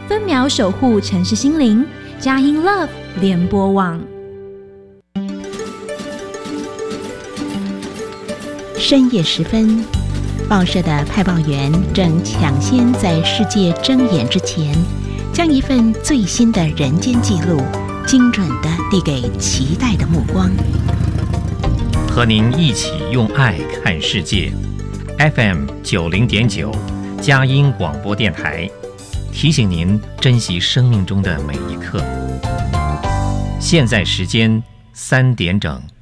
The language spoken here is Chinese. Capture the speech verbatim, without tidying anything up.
分秒守护城市心灵，佳音 Love 联播网。 深夜时分，报社的派报员正抢先在世界睁眼之前，将一份最新的人间记录精准地递给期待的目光。 和您一起用爱看世界。 F M 九零点九佳音广播电台提醒您珍惜生命中的每一刻。现在时间三点整。